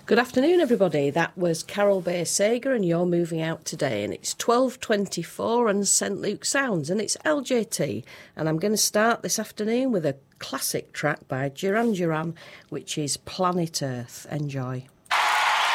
Good afternoon, everybody. That was Carol Bay Sager, and You're Moving Out Today. And it's 12:24 and St Luke Sounds, and it's LJT. And I'm going to start this afternoon with a classic track by Duran Duran, which is Planet Earth. Enjoy.